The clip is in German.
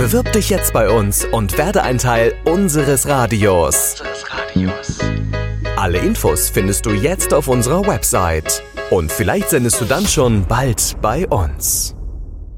Bewirb dich jetzt bei uns und werde ein Teil unseres Radios. Alle Infos findest du jetzt auf unserer Website. Und vielleicht sendest du dann schon bald bei uns.